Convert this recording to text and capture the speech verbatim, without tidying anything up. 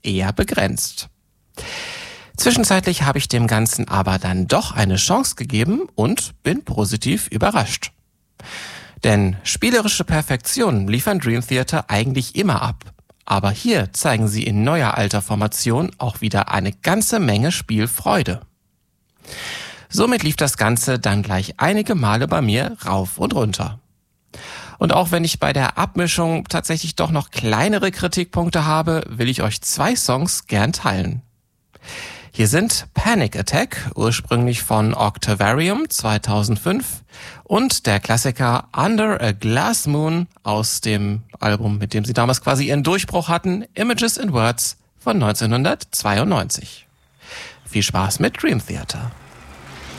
eher begrenzt. Zwischenzeitlich habe ich dem Ganzen aber dann doch eine Chance gegeben und bin positiv überrascht. Denn spielerische Perfektion liefern Dream Theater eigentlich immer ab. Aber hier zeigen sie in neuer alter Formation auch wieder eine ganze Menge Spielfreude. Somit lief das Ganze dann gleich einige Male bei mir rauf und runter. Und auch wenn ich bei der Abmischung tatsächlich doch noch kleinere Kritikpunkte habe, will ich euch zwei Songs gern teilen. Hier sind Panic Attack, ursprünglich von Octavarium zweitausendfünf, und der Klassiker Under a Glass Moon aus dem Album, mit dem sie damals quasi ihren Durchbruch hatten, Images and Words von neunzehnhundertzweiundneunzig. Viel Spaß mit Dream Theater.